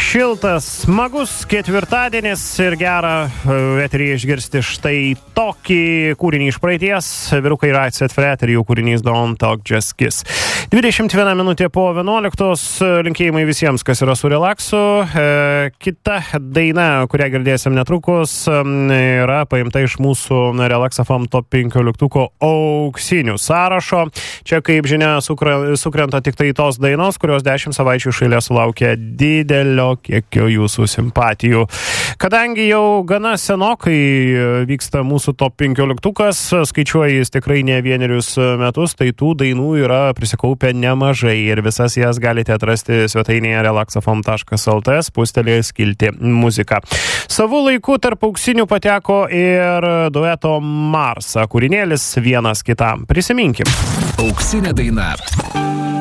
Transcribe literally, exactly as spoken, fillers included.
Šiltas, smagus ketvirtadienis ir gera eterį išgirsti štai tokį kūrinį iš praeities. Vyrukai Right Set Fred ir jų kūrinys Don't Talk Just Kiss. dvidešimt viena minutė po vienuoliktos. Linkėjimai visiems, kas yra su relaksu. E, kita daina, kurią girdėsim netrukus, yra paimta iš mūsų Relax F M top penkioliktuko auksinių sąrašo. Čia, kaip žinia, sukrenta tik tai tos dainos, kurios dešimt savaičių iš eilės sulaukia didelio kiekio jūsų simpatijų. Kadangi jau gana senokai vyksta mūsų top penkioliktukas, skaičiuoja jis tikrai ne vienerius metus, tai tų dainų yra prisikaupę nemažai ir visas jas galite atrasti svetainėje relax f m taškas l t, spustelėjus skiltį muzika. Savų laikų tarp auksinių pateko ir dueto Mars kūrinėlis Vienas kitam. Prisiminkim. Auksinė daina.